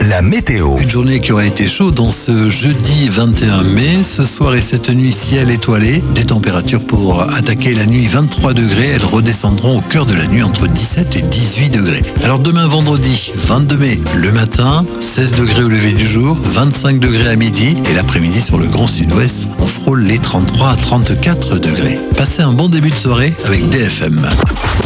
la météo. Une journée qui aura été chaude dans ce jeudi 21 mai. Ce soir et cette nuit, ciel étoilé. Des températures pour attaquer la nuit 23 degrés. Elles redescendront au cœur de la nuit entre 17 et 18 degrés. Alors demain vendredi 22 mai, le matin, 16 degrés au lever du jour, 25 degrés à midi. Et l'après-midi sur le grand sud-ouest, on frôle les 33 à 34 degrés. Passez un bon début de soirée avec DFM.